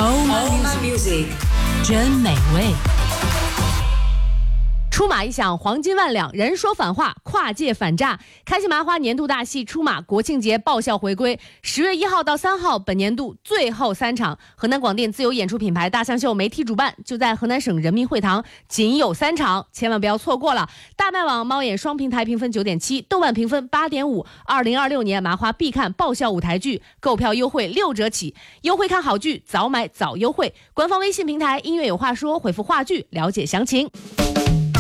Music 真美味。出马一响，黄金万两，人说反话，跨界反诈。开心麻花年度大戏出马，国庆节爆笑回归。10月1号到3号，本年度最后3场，河南广电自由演出品牌大象秀媒体主办，就在河南省人民会堂，仅有3场，千万不要错过了。大麦网、猫眼双平台评分9.7，豆瓣评分8.5。2026年麻花必看爆笑舞台剧，购票优惠6折起，优惠看好剧，早买早优惠。官方微信平台音乐有话说，回复话剧了解详情。